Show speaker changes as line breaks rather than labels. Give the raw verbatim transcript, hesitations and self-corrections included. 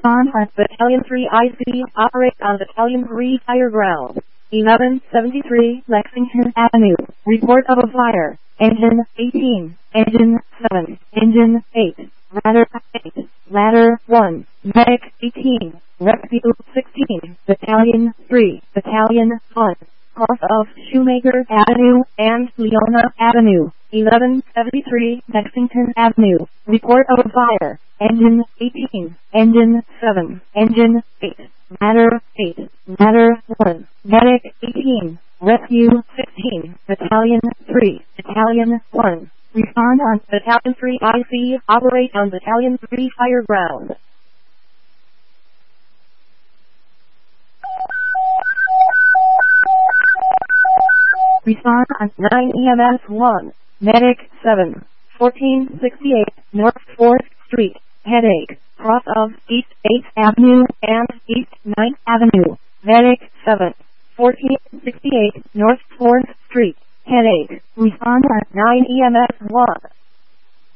Respond on Battalion three I C. Operate on Battalion three Fire Ground. eleven seventy-three Lexington Avenue. Report of a fire. Engine eighteen. Engine seven. Engine eight. Ladder eight. Ladder one. Medic eighteen. Rescue sixteen. Battalion three. Battalion one. Cross of Shoemaker Avenue and Leona Avenue. eleven seventy-three Lexington Avenue. Report of a fire. Engine eighteen. Engine seven. Engine eight. Ladder eight. Ladder one. Medic eighteen. Rescue sixteen. Battalion three. Battalion one. Respond on Battalion three I C. Operate on Battalion three Fire Ground. Respond on nine E M S one. Medic seven. fourteen sixty-eight North fourth Street. Headache. Cross of East eighth Avenue and East ninth Avenue. Medic seven. fourteen sixty-eight North fourth Street. Headache. Respond on nine E M S one.